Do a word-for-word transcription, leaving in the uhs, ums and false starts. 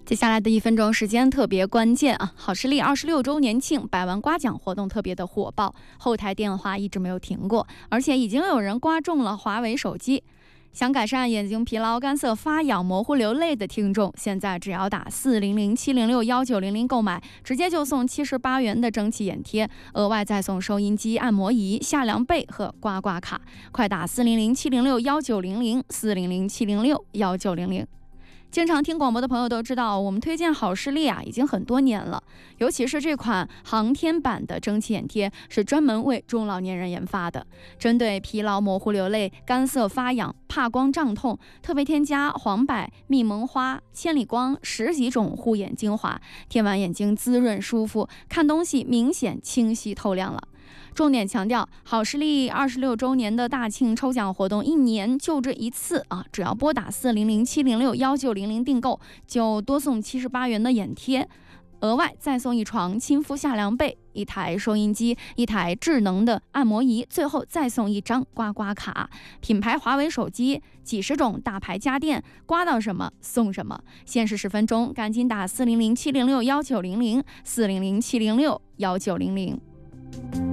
接下来的一分钟时间特别关键啊！好视力二十六周年庆百万刮奖活动特别的火爆，后台电话一直没有停过，而且已经有人刮中了华为手机。想改善眼睛疲劳、干涩、发痒、模糊、流泪的听众，现在只要打四零零七零六幺九零零购买，直接就送七十八元的蒸汽眼贴，额外再送收音机、按摩仪、下凉被和刮刮卡。快打四零零七零六幺九零零四零零七零六幺九零零。经常听广播的朋友都知道，我们推荐好视力啊已经很多年了，尤其是这款航天版的蒸汽眼贴是专门为中老年人研发的，针对疲劳、模糊、流泪、干涩、发痒、怕光、胀痛，特别添加黄柏、蜜蒙花、千里光十几种护眼精华，贴完眼睛滋润舒服，看东西明显清晰透亮了。重点强调，好视力二十六周年的大庆抽奖活动，一年就这一次啊！只要拨打四零零七零六幺九零零订购，就多送七十八元的眼贴，额外再送一床亲肤下凉被、一台收音机、一台智能的按摩仪，最后再送一张刮刮卡。品牌华为手机，几十种大牌家电，刮到什么送什么。限时十分钟，赶紧打四零零七零六幺九零零四零零七零六幺九零零。